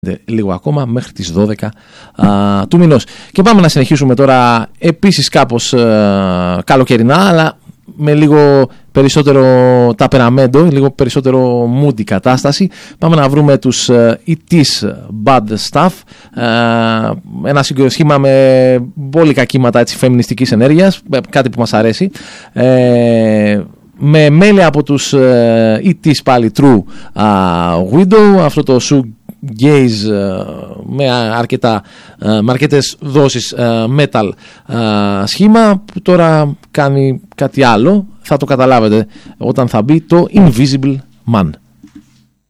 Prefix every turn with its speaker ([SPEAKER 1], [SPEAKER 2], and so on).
[SPEAKER 1] λίγο ακόμα μέχρι τις 12 του μηνός. Και πάμε να συνεχίσουμε τώρα επίσης κάπως καλοκαιρινά, αλλά με λίγο περισσότερο ταπεραμέντο, λίγο περισσότερο moody κατάσταση. Πάμε να βρούμε τους ET's Bad Stuff, ένα σχήμα με μπόλικα κύματα έτσι, φεμινιστικής ενέργειας, κάτι που μας αρέσει, με μέλη από τους ET's πάλι True Widow, αυτό το shoegaze με αρκετές δόσεις metal σχήμα, που τώρα κάνει κάτι άλλο, θα το καταλάβετε όταν θα μπει το Invisible Man.